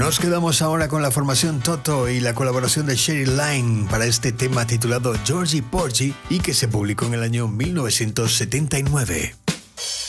Nos quedamos ahora con la formación Toto y la colaboración de Sheryl Line para este tema titulado Georgie Porgy y que se publicó en el año 1979.